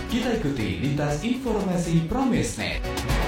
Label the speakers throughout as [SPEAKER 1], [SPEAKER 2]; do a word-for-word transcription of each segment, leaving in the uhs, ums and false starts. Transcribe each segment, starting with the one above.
[SPEAKER 1] Kita ikuti lintas informasi Pramesnet.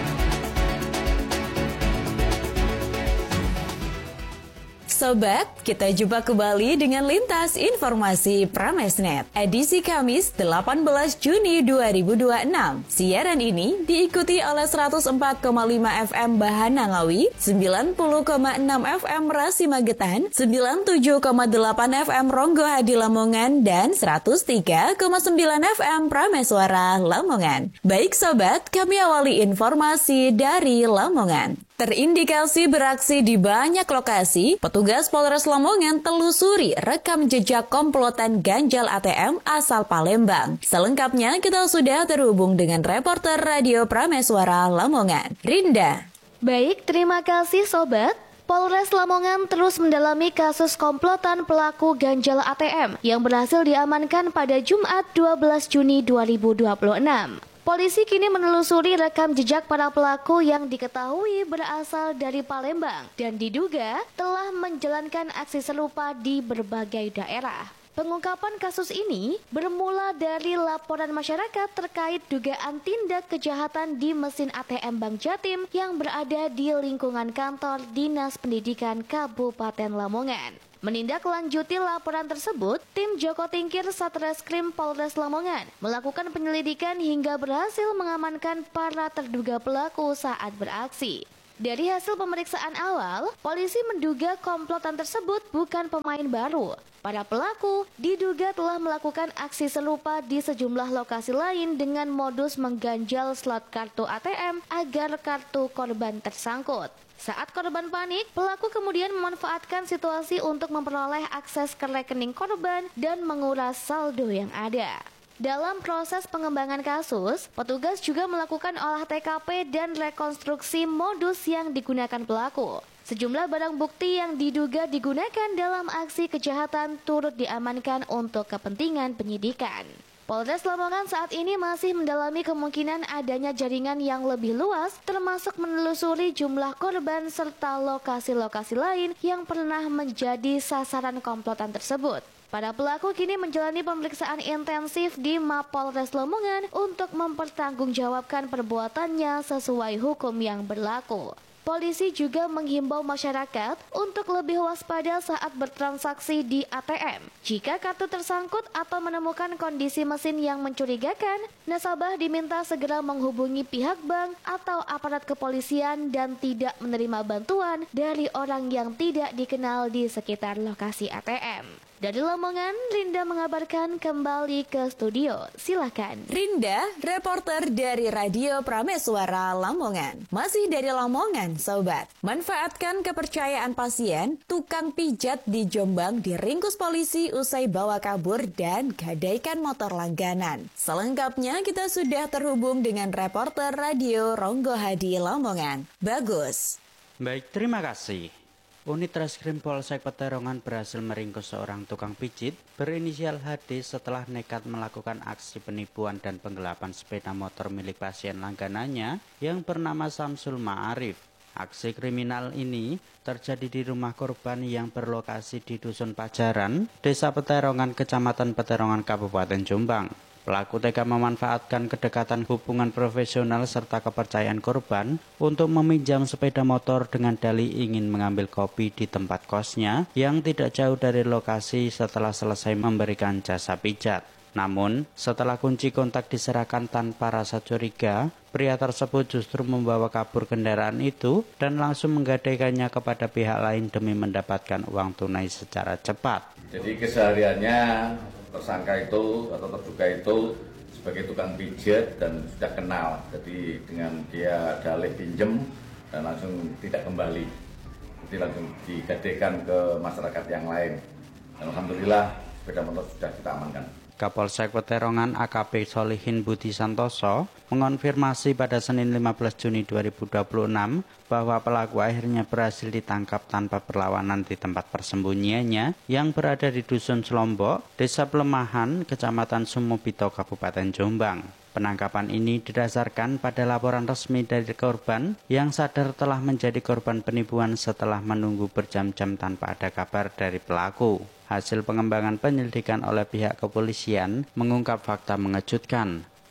[SPEAKER 2] Sobat, kita jumpa kembali dengan Lintas Informasi Pramesnet, edisi Kamis delapan belas Juni dua ribu dua puluh enam. Siaran ini diikuti oleh seratus empat koma lima F M Bahana Ngawi, sembilan puluh koma enam F M Rasi Magetan, sembilan puluh tujuh koma delapan F M Ronggo Hadi Lamongan, dan seratus tiga koma sembilan F M Prameswara Lamongan. Baik sobat, kami awali informasi dari Lamongan. Terindikasi beraksi di banyak lokasi, petugas Polres Lamongan telusuri rekam jejak komplotan ganjal A T M asal Palembang. Selengkapnya kita sudah terhubung dengan reporter Radio Prameswara Lamongan, Rinda.
[SPEAKER 3] Baik, terima kasih sobat. Polres Lamongan terus mendalami kasus komplotan pelaku ganjal A T M yang berhasil diamankan pada Jumat dua belas Juni dua ribu dua puluh enam. Polisi kini menelusuri rekam jejak para pelaku yang diketahui berasal dari Palembang dan diduga telah menjalankan aksi serupa di berbagai daerah. Pengungkapan kasus ini bermula dari laporan masyarakat terkait dugaan tindak kejahatan di mesin A T M Bank Jatim yang berada di lingkungan kantor Dinas Pendidikan Kabupaten Lamongan. Menindaklanjuti laporan tersebut, tim Joko Tingkir Satreskrim Polres Lamongan melakukan penyelidikan hingga berhasil mengamankan para terduga pelaku saat beraksi. Dari hasil pemeriksaan awal, polisi menduga komplotan tersebut bukan pemain baru. Para pelaku diduga telah melakukan aksi serupa di sejumlah lokasi lain dengan modus mengganjal slot kartu A T M agar kartu korban tersangkut. Saat korban panik, pelaku kemudian memanfaatkan situasi untuk memperoleh akses ke rekening korban dan menguras saldo yang ada. Dalam proses pengembangan kasus, petugas juga melakukan olah T K P dan rekonstruksi modus yang digunakan pelaku. Sejumlah barang bukti yang diduga digunakan dalam aksi kejahatan turut diamankan untuk kepentingan penyidikan. Polres Lamongan saat ini masih mendalami kemungkinan adanya jaringan yang lebih luas, termasuk menelusuri jumlah korban serta lokasi-lokasi lain yang pernah menjadi sasaran komplotan tersebut. Para pelaku kini menjalani pemeriksaan intensif di Mapolres Lamongan untuk mempertanggungjawabkan perbuatannya sesuai hukum yang berlaku. Polisi juga menghimbau masyarakat untuk lebih waspada saat bertransaksi di A T M. Jika kartu tersangkut atau menemukan kondisi mesin yang mencurigakan, nasabah diminta segera menghubungi pihak bank atau aparat kepolisian dan tidak menerima bantuan dari orang yang tidak dikenal di sekitar lokasi A T M. Dari Lamongan, Rinda mengabarkan kembali ke studio. Silakan.
[SPEAKER 2] Rinda, reporter dari Radio Prameswara Lamongan. Masih dari Lamongan, sobat. Manfaatkan kepercayaan pasien, tukang pijat di Jombang diringkus polisi usai bawa kabur dan gadaikan motor langganan. Selengkapnya kita sudah terhubung dengan reporter Radio Ronggo Hadi Lamongan. Bagus.
[SPEAKER 4] Baik, terima kasih. Unit Reskrim Polsek Peterongan berhasil meringkus seorang tukang pijit berinisial H D setelah nekat melakukan aksi penipuan dan penggelapan sepeda motor milik pasien langganannya yang bernama Samsul Ma'arif. Aksi kriminal ini terjadi di rumah korban yang berlokasi di Dusun Pajaran, Desa Peterongan, Kecamatan Peterongan, Kabupaten Jombang. Pelaku tega memanfaatkan kedekatan hubungan profesional serta kepercayaan korban untuk meminjam sepeda motor dengan dalih ingin mengambil kopi di tempat kosnya yang tidak jauh dari lokasi setelah selesai memberikan jasa pijat. Namun, setelah kunci kontak diserahkan tanpa rasa curiga, pria tersebut justru membawa kabur kendaraan itu dan langsung menggadaikannya kepada pihak lain demi mendapatkan uang tunai secara cepat.
[SPEAKER 5] Jadi kesehariannya tersangka itu atau terduga itu sebagai tukang pijat dan sudah kenal. Jadi dengan dia dalih pinjem dan langsung tidak kembali. Jadi langsung digadaikan ke masyarakat yang lain. Dan alhamdulillah sepeda motor sudah kita amankan.
[SPEAKER 4] Kapolsek Peterongan A K P Solihin Budi Santoso mengonfirmasi pada Senin lima belas Juni dua ribu dua puluh enam bahwa pelaku akhirnya berhasil ditangkap tanpa perlawanan di tempat persembunyiannya yang berada di Dusun Selombok, Desa Pelemahan, Kecamatan Sumobito, Kabupaten Jombang. Penangkapan ini didasarkan pada laporan resmi dari korban yang sadar telah menjadi korban penipuan setelah menunggu berjam-jam tanpa ada kabar dari pelaku. Hasil pengembangan penyelidikan oleh pihak kepolisian mengungkap fakta mengejutkan.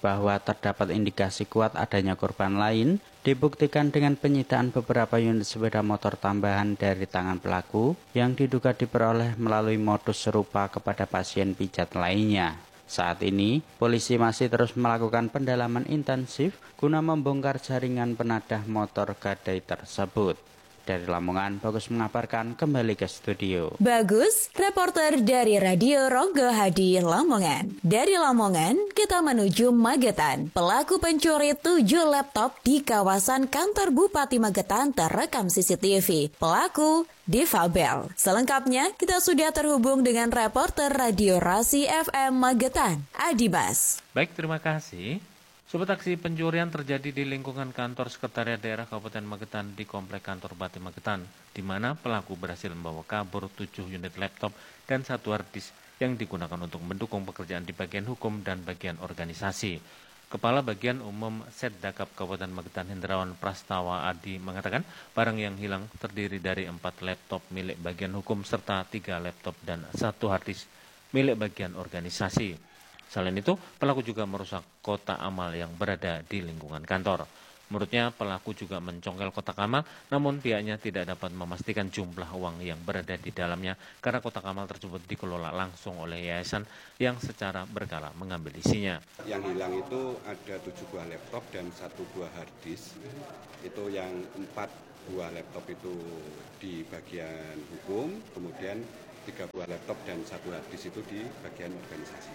[SPEAKER 4] bahwa terdapat indikasi kuat adanya korban lain dibuktikan dengan penyitaan beberapa unit sepeda motor tambahan dari tangan pelaku yang diduga diperoleh melalui modus serupa kepada pasien pijat lainnya. Saat ini, polisi masih terus melakukan pendalaman intensif guna membongkar jaringan penadah motor gadai tersebut. Dari Lamongan, Bagus mengabarkan, kembali ke studio.
[SPEAKER 2] Bagus, reporter dari Radio Ronggo Hadi Lamongan. Dari Lamongan, kita menuju Magetan. Pelaku pencuri tujuh laptop di kawasan kantor Bupati Magetan terekam C C T V. Pelaku difabel. Selengkapnya, kita sudah terhubung dengan reporter Radio Rasi F M Magetan, Adibas.
[SPEAKER 6] Baik, terima kasih. Sobat, aksi pencurian terjadi di lingkungan kantor Sekretariat Daerah Kabupaten Magetan di Komplek Kantor Bupati Magetan, di mana pelaku berhasil membawa kabur tujuh unit laptop dan satu hard disk yang digunakan untuk mendukung pekerjaan di bagian hukum dan bagian organisasi. Kepala Bagian Umum Setdakap Kabupaten Magetan Hendrawan Prastawa Adi mengatakan barang yang hilang terdiri dari empat laptop milik bagian hukum serta tiga laptop dan satu hard disk milik bagian organisasi. Selain itu, pelaku juga merusak kotak amal yang berada di lingkungan kantor. Menurutnya, pelaku juga mencongkel kotak amal, namun pihaknya tidak dapat memastikan jumlah uang yang berada di dalamnya karena kotak amal tersebut dikelola langsung oleh yayasan yang secara berkala mengambil isinya.
[SPEAKER 7] Yang hilang itu ada tujuh buah laptop dan satu buah hard disk. Itu yang empat buah laptop itu di bagian hukum, kemudian tiga buah laptop dan satu hard disk itu di bagian organisasi.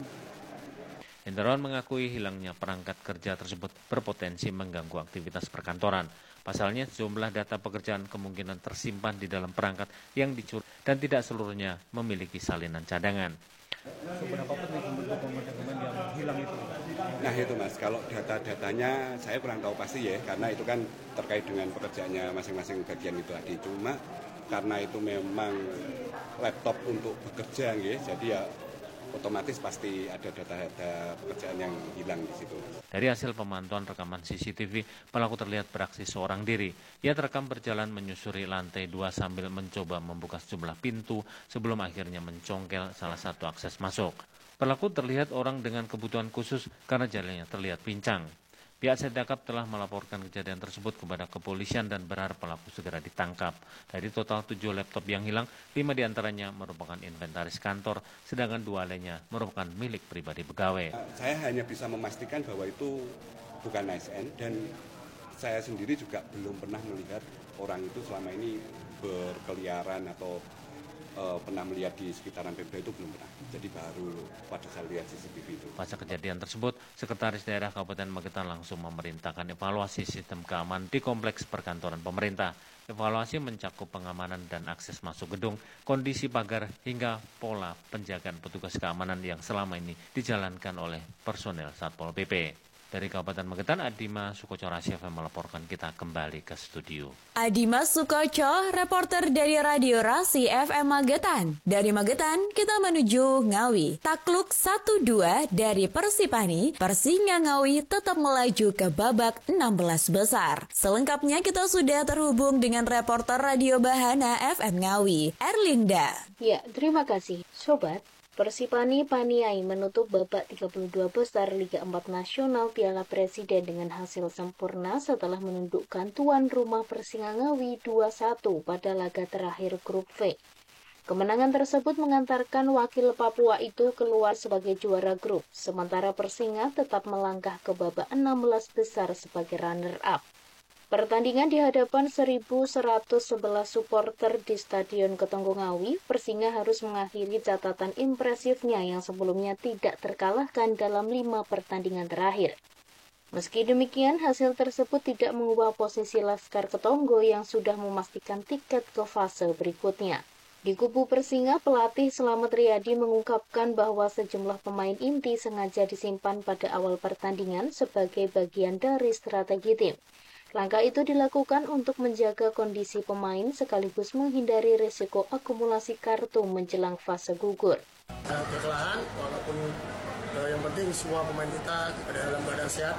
[SPEAKER 6] Hendrawan mengakui hilangnya perangkat kerja tersebut berpotensi mengganggu aktivitas perkantoran. Pasalnya, sejumlah data pekerjaan kemungkinan tersimpan di dalam perangkat yang dicuri dan tidak seluruhnya memiliki salinan cadangan.
[SPEAKER 8] Seberapa penting dokumen-dokumen yang hilang itu?
[SPEAKER 7] Nah itu Mas, kalau data-datanya saya kurang tahu pasti ya, karena itu kan terkait dengan pekerjaannya masing-masing bagian itu tadi. Cuma karena itu memang laptop untuk bekerja, ya, jadi ya otomatis pasti ada data-data pekerjaan yang hilang di situ.
[SPEAKER 6] Dari hasil pemantauan rekaman C C T V, pelaku terlihat beraksi seorang diri. Ia terekam berjalan menyusuri lantai dua sambil mencoba membuka sejumlah pintu sebelum akhirnya mencongkel salah satu akses masuk. Pelaku terlihat orang dengan kebutuhan khusus karena jalannya terlihat pincang. Pihak Setdakap telah melaporkan kejadian tersebut kepada kepolisian dan berharap pelaku segera ditangkap. Dari total tujuh laptop yang hilang, lima diantaranya merupakan inventaris kantor, sedangkan dua lainnya merupakan milik pribadi pegawai.
[SPEAKER 7] Saya hanya bisa memastikan bahwa itu bukan A S N dan saya sendiri juga belum pernah melihat orang itu selama ini berkeliaran atau Uh, pernah melihat di sekitaran Pemda itu belum pernah. Jadi baru pada saat lihat C C T V itu.
[SPEAKER 6] Pasca kejadian tersebut, Sekretaris Daerah Kabupaten Magetan langsung memerintahkan evaluasi sistem keamanan di kompleks perkantoran pemerintah. Evaluasi mencakup pengamanan dan akses masuk gedung, kondisi pagar, hingga pola penjagaan petugas keamanan yang selama ini dijalankan oleh personel Satpol P P. Dari Kabupaten Magetan, Adimas Sukoco Rasi F M melaporkan, kita kembali ke studio.
[SPEAKER 2] Adimas Sukoco, reporter dari Radio Rasi F M Magetan. Dari Magetan, kita menuju Ngawi. Takluk satu dua dari Persipani, Persinga Ngawi tetap melaju ke babak enam belas besar. Selengkapnya kita sudah terhubung dengan reporter Radio Bahana F M Ngawi, Erlinda.
[SPEAKER 3] Ya, terima kasih, Sobat. Persipani Paniai menutup babak tiga puluh dua besar Liga empat Nasional Piala Presiden dengan hasil sempurna setelah menundukkan tuan rumah Persinga Ngawi dua satu pada laga terakhir grup V. Kemenangan tersebut mengantarkan wakil Papua itu keluar sebagai juara grup, sementara Persinga tetap melangkah ke babak enam belas besar sebagai runner-up. Pertandingan di hadapan seribu seratus sebelas supporter di Stadion Ketonggo Ngawi, Persinga harus mengakhiri catatan impresifnya yang sebelumnya tidak terkalahkan dalam lima pertandingan terakhir. Meski demikian, hasil tersebut tidak mengubah posisi Laskar Ketonggo yang sudah memastikan tiket ke fase berikutnya. Di kubu Persinga, pelatih Slamet Riyadi mengungkapkan bahwa sejumlah pemain inti sengaja disimpan pada awal pertandingan sebagai bagian dari strategi tim. Langkah itu dilakukan untuk menjaga kondisi pemain sekaligus menghindari risiko akumulasi kartu menjelang fase gugur.
[SPEAKER 9] Kekalahan, walaupun uh, yang penting semua pemain kita ada dalam keadaan sehat,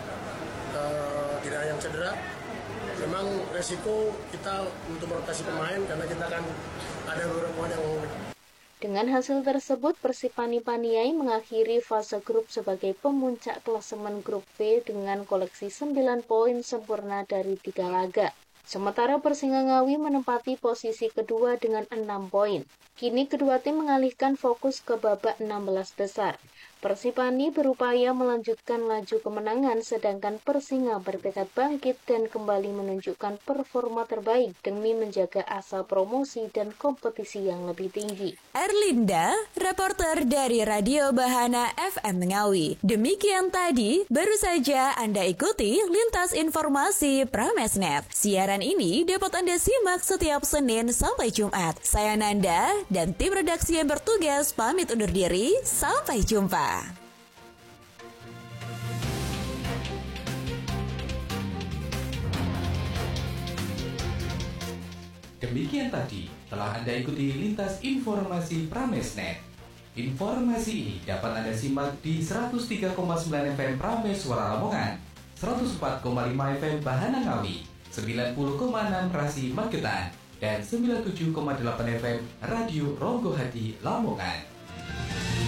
[SPEAKER 9] uh, tidak ada yang cedera. Memang resiko kita untuk merotasi pemain karena kita kan ada beberapa pemain yang
[SPEAKER 10] Dengan hasil tersebut, Persib Paniai mengakhiri fase grup sebagai pemuncak klasemen grup B dengan koleksi sembilan poin sempurna dari tiga laga. Sementara Persingangawi menempati posisi kedua dengan enam poin. Kini kedua tim mengalihkan fokus ke babak enam belas besar. Persipani berupaya melanjutkan laju kemenangan, sedangkan Persinga bertekad bangkit dan kembali menunjukkan performa terbaik demi menjaga asa promosi dan kompetisi yang lebih tinggi.
[SPEAKER 2] Erlinda, reporter dari Radio Bahana F M Ngawi. Demikian tadi, baru saja Anda ikuti Lintas Informasi Pramesnet. Siaran ini dapat Anda simak setiap Senin sampai Jumat. Saya Nanda dan tim redaksi yang bertugas pamit undur diri. Sampai jumpa.
[SPEAKER 1] Demikian tadi telah Anda ikuti Lintas Informasi Pramesnet. Informasi ini dapat Anda simak di seratus tiga koma sembilan F M Prames Suara Lamongan, seratus empat koma lima F M Bahana Ngawi, sembilan puluh koma enam Rasi Magetan, dan sembilan puluh tujuh koma delapan F M Radio Ronggo Hadi Lamongan.